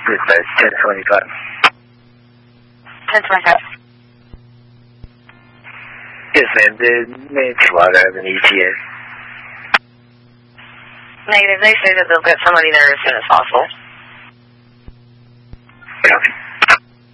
Dispatch 1025. 1025. Yes, ma'am. Did Manslaughter have an ETA? Negative. They say that they'll get somebody there as soon as possible. Copy.